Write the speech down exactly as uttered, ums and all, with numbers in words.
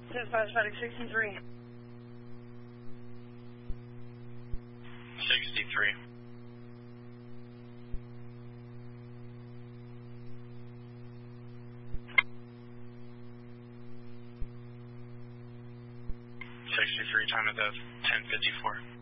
Dispatch static sixty-three. sixty-three. sixty-three, time of death, ten fifty-four.